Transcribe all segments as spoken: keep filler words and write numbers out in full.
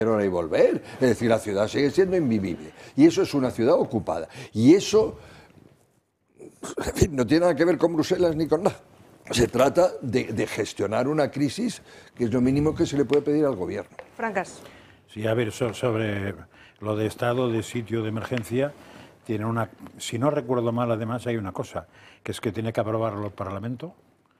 y volver. Es decir, la ciudad sigue siendo invivible. Y eso es una ciudad ocupada. Y eso, en fin, no tiene nada que ver con Bruselas ni con nada. Se trata de, de gestionar una crisis que es lo mínimo que se le puede pedir al gobierno. Francas. Sí, a ver, so, sobre lo de estado de sitio de emergencia, tiene una, si no recuerdo mal, además hay una cosa, que es que tiene que aprobarlo el Parlamento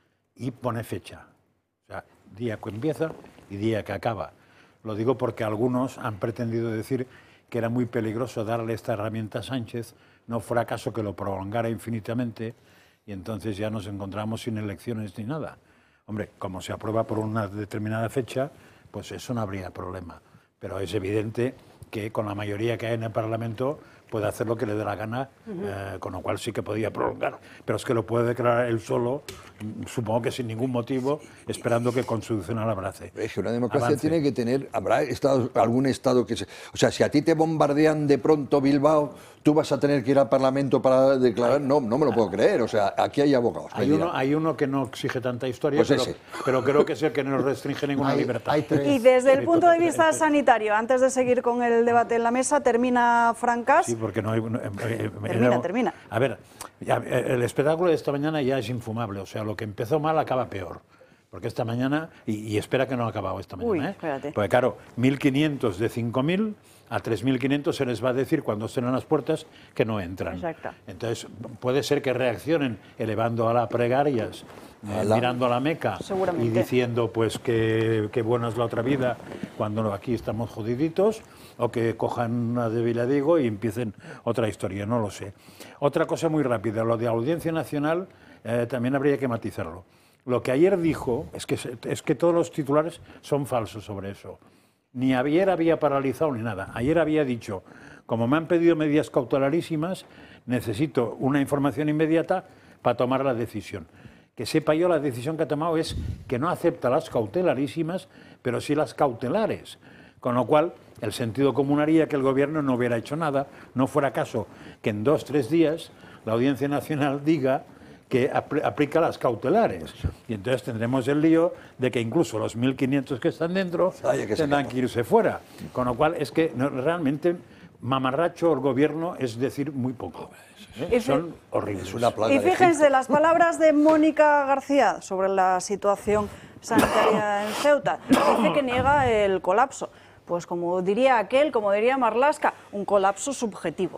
y pone fecha. O sea, día que empieza y día que acaba. Lo digo porque algunos han pretendido decir que era muy peligroso darle esta herramienta a Sánchez, no fuera caso que lo prolongara infinitamente y entonces ya nos encontramos sin elecciones ni nada. Hombre, como se aprueba por una determinada fecha, pues eso no habría problema. Pero es evidente que con la mayoría que hay en el Parlamento puede hacer lo que le dé la gana, uh-huh. eh, con lo cual sí que podía prolongar. Pero es que lo puede declarar él solo, supongo que sin ningún motivo, esperando que Constitucional abrace. Es que una democracia avance. Tiene que tener, habrá estado, algún estado que se... O sea, si a ti te bombardean de pronto Bilbao, tú vas a tener que ir al Parlamento para declarar, no, no me lo puedo creer. O sea, aquí hay abogados. Hay uno, hay uno que no exige tanta historia, pues pero, ese. pero creo que es el que no restringe ninguna hay, libertad. Hay y desde el punto de vista sanitario, antes de seguir con el debate en la mesa, termina Francas. Sí, porque no hay... No, eh, termina, era, termina. A ver, ya, el espectáculo de esta mañana ya es infumable, o sea, lo que empezó mal acaba peor. Porque esta mañana, y, y espera que no ha acabado esta mañana, Uy, ¿eh? espérate. Porque claro, mil quinientos de cinco mil, a tres mil quinientos se les va a decir cuando estén en las puertas que no entran. Exacto. Entonces, puede ser que reaccionen elevando a las pregarias, eh, mirando a la Meca y diciendo pues que, que buena es la otra vida cuando aquí estamos jodiditos, o que cojan a de Viladigo y empiecen otra historia, no lo sé. Otra cosa muy rápida, lo de la Audiencia Nacional eh, también habría que matizarlo. Lo que ayer dijo es que, es que todos los titulares son falsos sobre eso. Ni ayer había paralizado ni nada. Ayer había dicho, como me han pedido medidas cautelarísimas, necesito una información inmediata para tomar la decisión. Que sepa yo, la decisión que ha tomado es que no acepta las cautelarísimas, pero sí las cautelares. Con lo cual, el sentido común haría que el Gobierno no hubiera hecho nada, no fuera caso que en dos, tres días la Audiencia Nacional diga que apl- aplica las cautelares. Y entonces tendremos el lío de que incluso los mil quinientos que están dentro Ay, que tendrán que irse fuera. Con lo cual, es que no, realmente mamarracho el Gobierno es decir muy poco. ¿Eh? Son horribles. Es una plaga y de fíjense gente. las palabras de Mónica García sobre la situación sanitaria en Ceuta. Dice que niega el colapso. Pues como diría aquel, como diría Marlaska, un colapso subjetivo.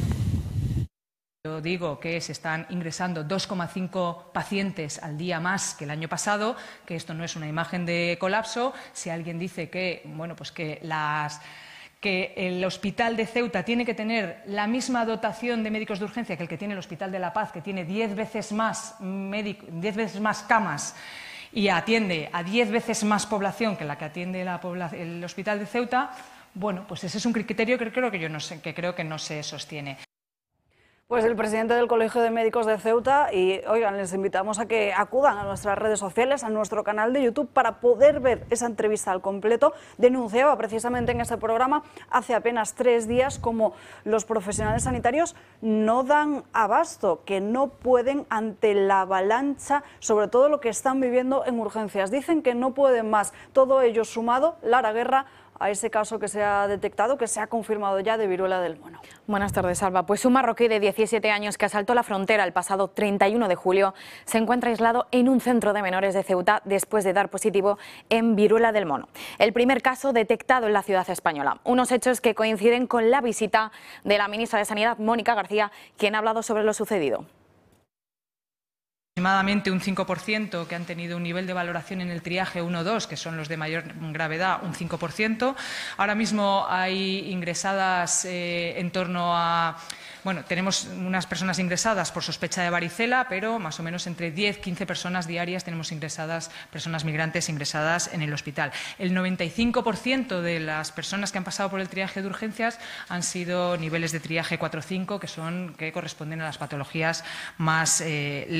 Yo digo que se están ingresando dos coma cinco pacientes al día más que el año pasado, que esto no es una imagen de colapso. Si alguien dice que, bueno, pues que las... que el hospital de Ceuta tiene que tener la misma dotación de médicos de urgencia que el que tiene el Hospital de La Paz, que tiene diez veces más médico, diez veces más camas y atiende a diez veces más población que la que atiende la población, el Hospital de Ceuta, bueno, pues ese es un criterio que creo que yo no sé, que creo que no se sostiene. Pues el presidente del Colegio de Médicos de Ceuta, y oigan, les invitamos a que acudan a nuestras redes sociales, a nuestro canal de YouTube, para poder ver esa entrevista al completo. Denunciaba precisamente en ese programa hace apenas tres días como los profesionales sanitarios no dan abasto, que no pueden ante la avalancha, sobre todo lo que están viviendo en urgencias. Dicen que no pueden más. Todo ello sumado, Lara Guerra, a ese caso que se ha detectado, que se ha confirmado ya de viruela del mono. Buenas tardes, Alba. Pues un marroquí de diecisiete años que asaltó la frontera el pasado treinta y uno de julio se encuentra aislado en un centro de menores de Ceuta después de dar positivo en viruela del mono. El primer caso detectado en la ciudad española. Unos hechos que coinciden con la visita de la ministra de Sanidad, Mónica García, quien ha hablado sobre lo sucedido. Aproximadamente un cinco por ciento que han tenido un nivel de valoración en el triaje uno dos, que son los de mayor gravedad, un cinco por ciento. Ahora mismo hay ingresadas eh, en torno a... Bueno, tenemos unas personas ingresadas por sospecha de varicela, pero más o menos entre diez a quince personas diarias tenemos ingresadas, personas migrantes ingresadas en el hospital. El noventa y cinco por ciento de las personas que han pasado por el triaje de urgencias han sido niveles de triaje cuatro cinco, que son que corresponden a las patologías más eh, leves.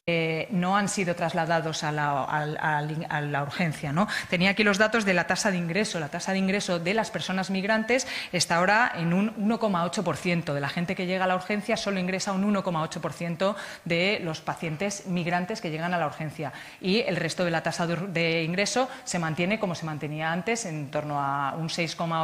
Eh, no han sido trasladados a la, a, a, a la urgencia, ¿no? Tenía aquí los datos de la tasa de ingreso. La tasa de ingreso de las personas migrantes está ahora en un uno coma ocho por ciento. De la gente que llega a la urgencia solo ingresa un uno coma ocho por ciento de los pacientes migrantes que llegan a la urgencia. Y el resto de la tasa de, de ingreso se mantiene como se mantenía antes, en torno a un seis coma ocho por ciento.